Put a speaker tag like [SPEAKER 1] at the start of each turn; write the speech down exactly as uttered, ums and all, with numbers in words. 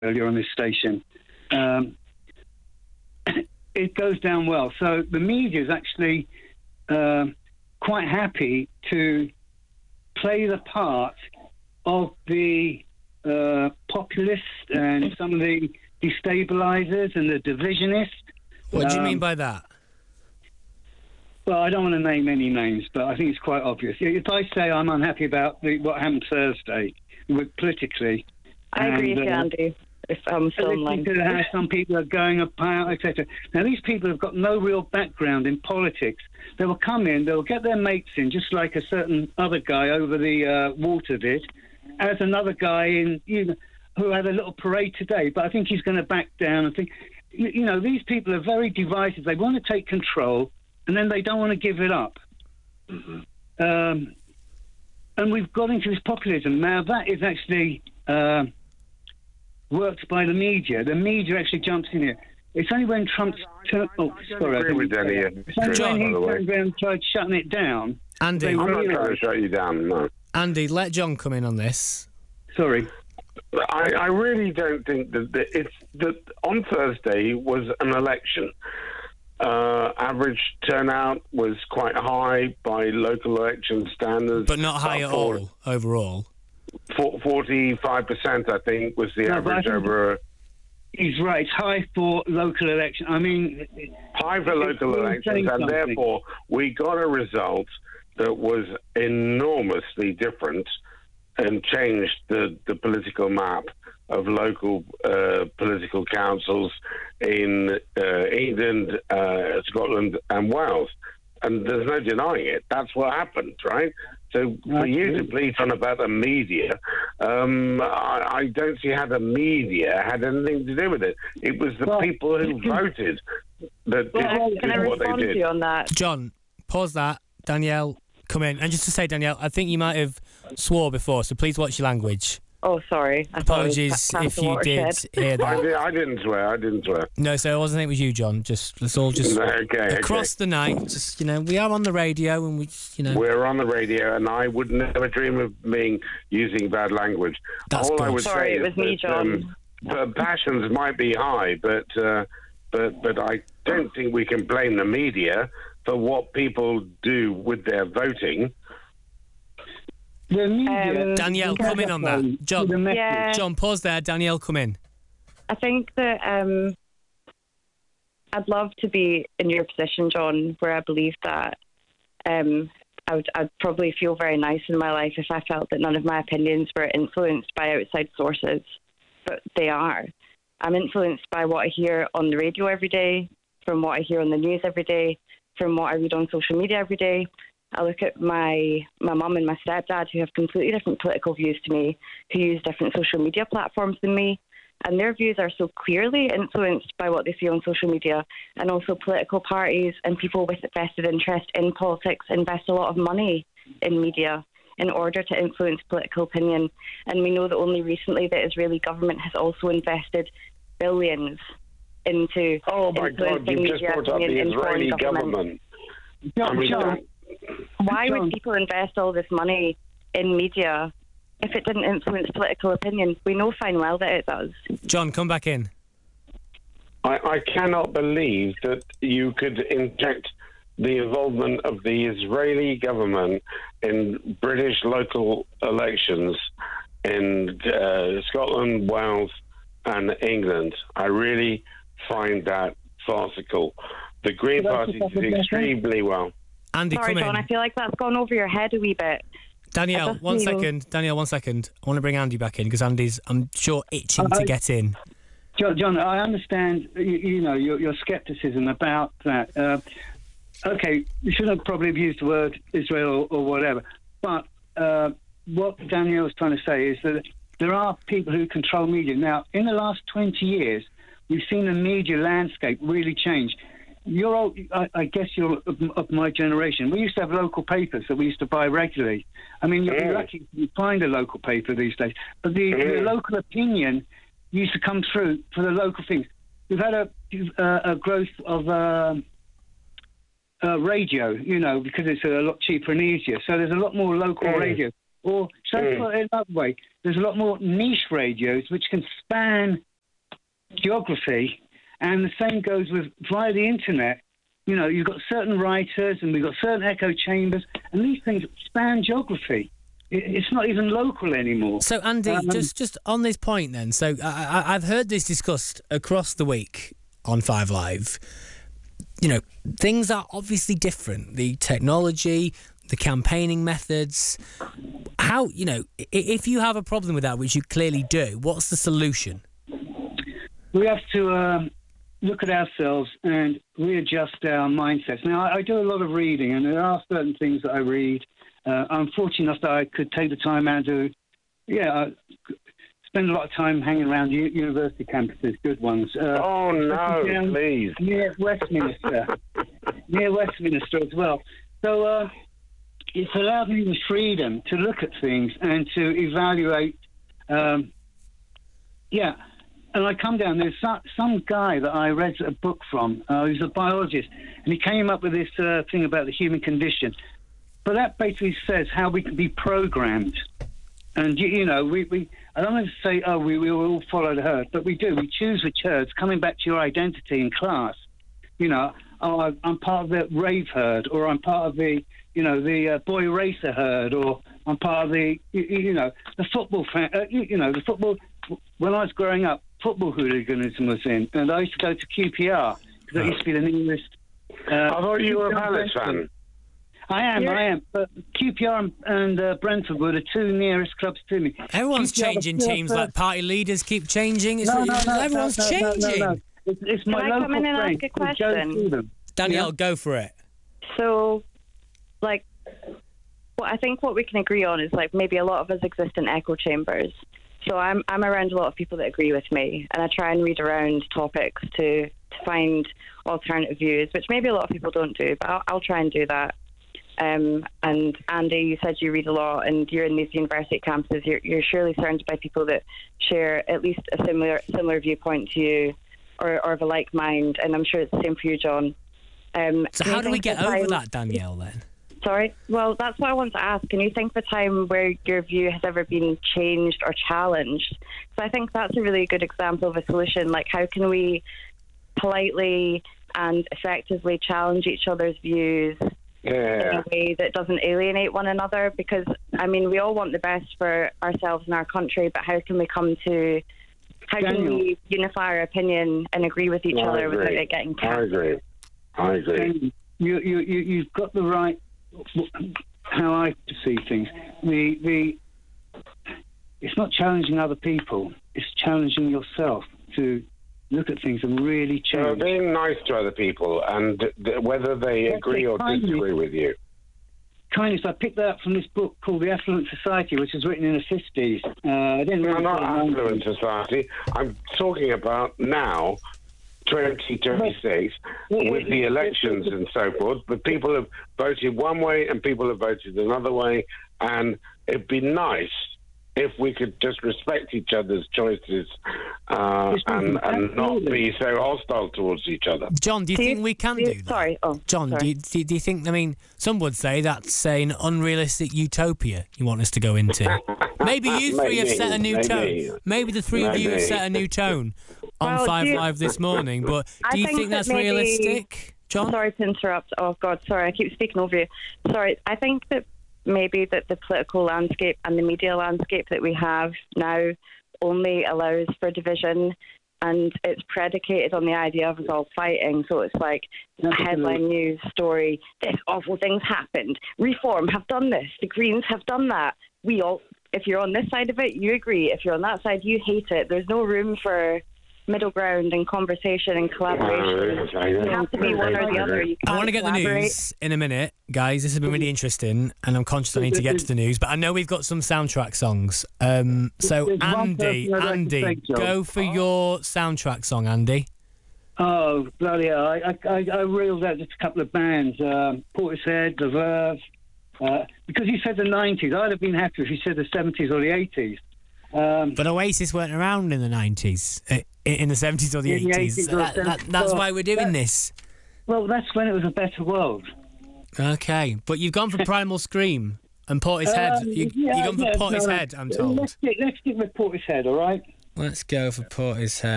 [SPEAKER 1] earlier on this station, um, it goes down well. So the media is actually uh, quite happy to play the part of the uh, populists and some of the destabilizers and the divisionists.
[SPEAKER 2] What do you
[SPEAKER 1] um,
[SPEAKER 2] mean by that?
[SPEAKER 1] Well, I don't want to name any names, but I think it's quite obvious. If I say I'm unhappy about the, what happened Thursday with, politically...
[SPEAKER 3] I agree
[SPEAKER 1] and,
[SPEAKER 3] with you,
[SPEAKER 1] uh,
[SPEAKER 3] Andy. If I'm still in line.
[SPEAKER 1] To how some people are going about, et cetera. Now, these people have got no real background in politics. They will come in, they'll get their mates in, just like a certain other guy over the uh, water did, as another guy in, you know, who had a little parade today. But I think he's going to back down. I think, you know, these people are very divisive. They want to take control, and then they don't want to give it up. Mm-hmm. Um, and we've got into this populism. Now, that is actually... Uh, worked by the media. The media actually jumps in here. It's only when Trump's... Tur- oh, sorry.
[SPEAKER 4] I agree with Danny.
[SPEAKER 1] It's only
[SPEAKER 2] John,
[SPEAKER 1] when he turned around and tried shutting it down.
[SPEAKER 2] Andy,
[SPEAKER 4] I'm not trying to shut you down, no.
[SPEAKER 2] Andy, let John come in on this.
[SPEAKER 1] Sorry.
[SPEAKER 4] I, I really don't think that, that it's... that on Thursday was an election. Uh, average turnout was quite high by local election standards.
[SPEAKER 2] But not high at all, overall.
[SPEAKER 4] forty-five percent, I think, was the
[SPEAKER 1] No,
[SPEAKER 4] average over...
[SPEAKER 1] He's right. It's high for local election. I mean...
[SPEAKER 4] High for local elections, and therefore we got a result that was enormously different and changed the, the political map of local uh, political councils in uh, England, uh, Scotland and Wales. And there's no denying it. That's what happened, right? So for you to bleat on about the media, um, I, I don't see how the media had anything to do with it. It was the
[SPEAKER 1] well,
[SPEAKER 4] people who voted that
[SPEAKER 3] Well,
[SPEAKER 4] did,
[SPEAKER 3] can
[SPEAKER 4] did
[SPEAKER 3] I
[SPEAKER 4] what they
[SPEAKER 3] respond to
[SPEAKER 4] did.
[SPEAKER 3] you on that?
[SPEAKER 2] John, pause that. Danielle, come in. And just to say, Danielle, I think you might have swore before, so please watch your language.
[SPEAKER 3] Oh, sorry. I thought it was
[SPEAKER 2] Apologies
[SPEAKER 3] past
[SPEAKER 2] if
[SPEAKER 3] the
[SPEAKER 2] you did
[SPEAKER 3] watershed.
[SPEAKER 2] hear
[SPEAKER 4] I,
[SPEAKER 2] that.
[SPEAKER 4] did, I didn't swear. I didn't swear.
[SPEAKER 2] No, so it wasn't think it was you, John. Just let's all just
[SPEAKER 4] Okay,
[SPEAKER 2] across
[SPEAKER 4] okay.
[SPEAKER 2] the night. Just you know, we are on the radio, and we, you know,
[SPEAKER 4] We're on the radio, and I would never dream of being using bad language.
[SPEAKER 2] That's
[SPEAKER 4] All
[SPEAKER 2] good.
[SPEAKER 4] I would
[SPEAKER 3] Sorry,
[SPEAKER 4] say
[SPEAKER 3] it was
[SPEAKER 4] is
[SPEAKER 3] me,
[SPEAKER 4] that,
[SPEAKER 3] John.
[SPEAKER 4] Um, p- passions might be high, but uh, but but I don't think we can blame the media for what people do with their voting.
[SPEAKER 1] The media...
[SPEAKER 3] Um,
[SPEAKER 2] Danielle, come in on that. John,
[SPEAKER 1] The message.
[SPEAKER 3] Yeah.
[SPEAKER 2] John, pause there. Danielle, come in.
[SPEAKER 3] I think that um, I'd love to be in your position, John, where I believe that um, I would, I'd probably feel very nice in my life if I felt that none of my opinions were influenced by outside sources, but they are. I'm influenced by what I hear on the radio every day, from what I hear on the news every day, from what I read on social media every day. I look at my my mum and my stepdad, who have completely different political views to me, who use different social media platforms than me, and their views are so clearly influenced by what they see on social media. And also political parties and people with vested interest in politics invest a lot of money in media in order to influence political opinion. And we know that only recently the Israeli government has also invested billions into
[SPEAKER 4] Oh my God!
[SPEAKER 3] influencing
[SPEAKER 4] You just
[SPEAKER 3] media
[SPEAKER 4] brought up the
[SPEAKER 3] opinion in foreign
[SPEAKER 4] Israeli
[SPEAKER 3] government.
[SPEAKER 4] government.
[SPEAKER 1] John,
[SPEAKER 4] I mean,
[SPEAKER 1] John,
[SPEAKER 3] Why
[SPEAKER 1] John.
[SPEAKER 3] would people invest all this money in media if it didn't influence political opinion? We know fine well that it does.
[SPEAKER 2] John, come back in.
[SPEAKER 4] I, I cannot believe that you could inject the involvement of the Israeli government in British local elections in uh, Scotland, Wales, and England. I really find that farcical. The Green
[SPEAKER 1] Well,
[SPEAKER 4] Party
[SPEAKER 1] that's
[SPEAKER 4] did
[SPEAKER 1] the
[SPEAKER 4] extremely well.
[SPEAKER 2] Andy,
[SPEAKER 3] Sorry,
[SPEAKER 2] come
[SPEAKER 3] John,
[SPEAKER 2] in.
[SPEAKER 3] I feel like that's gone over your head a wee bit.
[SPEAKER 2] Danielle,
[SPEAKER 3] I just
[SPEAKER 2] one
[SPEAKER 3] mean-
[SPEAKER 2] second. Danielle, one second. I want to bring Andy back in because Andy's, I'm sure, itching to
[SPEAKER 1] I-
[SPEAKER 2] get in.
[SPEAKER 1] John, John, I understand, you, you know, your, your scepticism about that. Uh, okay, you shouldn't have probably have used the word Israel or, or whatever, but uh, what Danielle was trying to say is that there are people who control media. Now, in the last twenty years, we've seen the media landscape really change. You're old, I, I guess you're of, of my generation. We used to have local papers that we used to buy regularly. I mean, you're
[SPEAKER 4] Mm.
[SPEAKER 1] lucky to find a local paper these days. But the,
[SPEAKER 4] Mm.
[SPEAKER 1] the local opinion used to come through for the local things. We've had a, a, a growth of um, uh, radio, you know, because it's a lot cheaper and easier. So there's a lot more local
[SPEAKER 4] Mm.
[SPEAKER 1] radio. Or, should I
[SPEAKER 4] Mm.
[SPEAKER 1] put it another way? There's a lot more niche radios which can span geography, and the same goes with via the internet. You know, you've got certain writers, and we've got certain echo chambers, and these things span geography. It, it's not even local anymore.
[SPEAKER 2] So, Andy,
[SPEAKER 1] Um,
[SPEAKER 2] just just on this point, then. So, I, I, I've heard this discussed across the week on Five Live. You know, things are obviously different. The technology, the campaigning methods. How, you know, i- if you have a problem with that, which you clearly do, what's the solution?
[SPEAKER 1] We have to um, look at ourselves and readjust our mindsets. Now, I, I do a lot of reading, and there are certain things that I read. Uh, I'm fortunate enough that I could take the time out to, yeah, I spend a lot of time hanging around u- university campuses, good ones. Uh,
[SPEAKER 4] Oh, no,
[SPEAKER 1] down
[SPEAKER 4] please.
[SPEAKER 1] near Westminster, near Westminster as well. So uh, it's allowed me the freedom to look at things and to evaluate. Um, yeah, and I come down. There's some, some guy that I read a book from. Uh, he's a biologist, and he came up with this uh, thing about the human condition. But that basically says how we can be programmed. And, you, you know, we, we I don't want to say, oh, we, we all follow the herd, but we do. We choose which herds, coming back to your identity in class. You know, oh, I'm part of the rave herd, or I'm part of the, you know, the uh, boy racer herd, or I'm part of the, you, you know, the football fan. Uh, you, you know, the football. When I was growing up, football hooliganism was in, and I used to go to Q P R because that used to be the nearest. Uh,
[SPEAKER 4] I thought you were a Palace fan.
[SPEAKER 1] I am,
[SPEAKER 3] You're-
[SPEAKER 1] I am. But Q P R and, and uh, Brentford were the two nearest clubs to me.
[SPEAKER 2] Everyone's
[SPEAKER 1] Q P R
[SPEAKER 2] changing
[SPEAKER 1] was
[SPEAKER 2] teams,
[SPEAKER 1] first.
[SPEAKER 2] like party leaders keep changing. It's,
[SPEAKER 1] No, no, no,
[SPEAKER 2] everyone's
[SPEAKER 1] no, no,
[SPEAKER 2] changing.
[SPEAKER 1] No, no, no. It's, it's my
[SPEAKER 3] Can I
[SPEAKER 1] local
[SPEAKER 3] come in and ask
[SPEAKER 1] friend
[SPEAKER 3] a
[SPEAKER 1] who goes
[SPEAKER 3] question?
[SPEAKER 1] through them.
[SPEAKER 2] Danielle,
[SPEAKER 1] Yeah.
[SPEAKER 2] go for it.
[SPEAKER 3] So, like, what I think what we can agree on is like maybe a lot of us exist in echo chambers. So I'm I'm around a lot of people that agree with me, and I try and read around topics to, to find alternative views, which maybe a lot of people don't do, but I'll, I'll try and do that. Um, and Andy, you said you read a lot, and you're in these university campuses. You're, you're surely surrounded by people that share at least a similar similar viewpoint to you, or, or of a like mind. And I'm sure it's the same for you, John. Um,
[SPEAKER 2] So
[SPEAKER 3] do you
[SPEAKER 2] how do we
[SPEAKER 3] think
[SPEAKER 2] get
[SPEAKER 3] the
[SPEAKER 2] over
[SPEAKER 3] time-
[SPEAKER 2] that, Danielle, then?
[SPEAKER 3] Sorry. Well, that's what I want to ask. Can you think of a time where your view has ever been changed or challenged? So I think that's a really good example of a solution. Like, how can we politely and effectively challenge each other's views in
[SPEAKER 4] Yeah.
[SPEAKER 3] a way that doesn't alienate one another? Because, I mean, we all want the best for ourselves and our country, but how can we come to, how can
[SPEAKER 1] Daniel.
[SPEAKER 3] we unify our opinion and agree with each
[SPEAKER 4] No, I
[SPEAKER 3] other without
[SPEAKER 4] agree.
[SPEAKER 3] it getting
[SPEAKER 4] I
[SPEAKER 3] cancelled?
[SPEAKER 4] agree. I agree.
[SPEAKER 1] And you, you, you, you've got the right, how I perceive things. The, the, it's not challenging other people. It's challenging yourself to look at things and really
[SPEAKER 4] So
[SPEAKER 1] change.
[SPEAKER 4] being nice to other people, and th- whether they
[SPEAKER 1] That's
[SPEAKER 4] agree
[SPEAKER 1] it,
[SPEAKER 4] or
[SPEAKER 1] kindly.
[SPEAKER 4] disagree with you.
[SPEAKER 1] Kindness, I picked that up from this book called The Affluent Society, which was written in the fifties. Uh, I didn't
[SPEAKER 4] No,
[SPEAKER 1] read it
[SPEAKER 4] not
[SPEAKER 1] till the
[SPEAKER 4] affluent
[SPEAKER 1] nineties.
[SPEAKER 4] society. I'm talking about now, twenty twenty-six, with the elections and so forth. But people have voted one way and people have voted another way. And it'd be nice if we could just respect each other's choices uh, and, and not be so hostile towards each other.
[SPEAKER 2] John, do you
[SPEAKER 3] Do you-
[SPEAKER 2] think we can
[SPEAKER 3] do
[SPEAKER 2] do
[SPEAKER 3] you-
[SPEAKER 2] that?
[SPEAKER 3] Sorry. Oh,
[SPEAKER 2] John, do
[SPEAKER 3] sorry.
[SPEAKER 2] you, do, do you think, I mean, some would say that's an unrealistic utopia you want us to go into. Maybe you three have
[SPEAKER 4] Maybe,
[SPEAKER 2] set a new
[SPEAKER 4] maybe.
[SPEAKER 2] tone. Maybe the three of you have
[SPEAKER 4] Maybe.
[SPEAKER 2] set a new tone on
[SPEAKER 3] Well,
[SPEAKER 2] Five
[SPEAKER 3] do you-
[SPEAKER 2] Live this morning, but
[SPEAKER 3] I
[SPEAKER 2] do you
[SPEAKER 3] think
[SPEAKER 2] think
[SPEAKER 3] that
[SPEAKER 2] that's
[SPEAKER 3] maybe-
[SPEAKER 2] realistic, John?
[SPEAKER 3] Sorry to interrupt. Oh, God, sorry. I keep speaking over you. Sorry. I think that maybe that the political landscape and the media landscape that we have now only allows for division, and it's predicated on the idea of us all fighting. So it's like a
[SPEAKER 1] Absolutely.
[SPEAKER 3] headline news story, this awful thing's happened. Reform have done this. The Greens have done that. We all, if you're on this side of it, you agree. If you're on that side, you hate it. There's no room for middle ground and conversation and collaboration. You have to be one or the other. You
[SPEAKER 2] I
[SPEAKER 3] can't
[SPEAKER 2] want to get the
[SPEAKER 3] collaborate.
[SPEAKER 2] news in a minute, guys. This has been really interesting, and I'm conscious I need to get to the news, but I know we've got some soundtrack songs. Um, so,
[SPEAKER 1] There's one
[SPEAKER 2] Andy,
[SPEAKER 1] person I'd like to
[SPEAKER 2] Andy,
[SPEAKER 1] thank, John.
[SPEAKER 2] go for your soundtrack song, Andy.
[SPEAKER 1] Oh, bloody hell. I, I, I, I reeled out just a couple of bands. Um, Portishead, The Verve. Uh, because you said the nineties, I'd have been happy if you said the seventies or the eighties. Um,
[SPEAKER 2] But Oasis weren't around in the nineties, uh, in the seventies or the
[SPEAKER 1] In the
[SPEAKER 2] eighties.
[SPEAKER 1] eighties or
[SPEAKER 2] That, that, that's
[SPEAKER 1] seventies.
[SPEAKER 2] why we're doing
[SPEAKER 1] That-
[SPEAKER 2] this.
[SPEAKER 1] well, that's when it was a better world.
[SPEAKER 2] Okay, but you've gone for Primal Scream and Portishead.
[SPEAKER 1] Um,
[SPEAKER 2] you,
[SPEAKER 1] yeah,
[SPEAKER 2] you've gone for
[SPEAKER 1] yeah, no,
[SPEAKER 2] Portishead, I'm
[SPEAKER 1] no.
[SPEAKER 2] told.
[SPEAKER 1] Let's stick, let's stick with Portishead, all right?
[SPEAKER 2] Let's go for Portishead.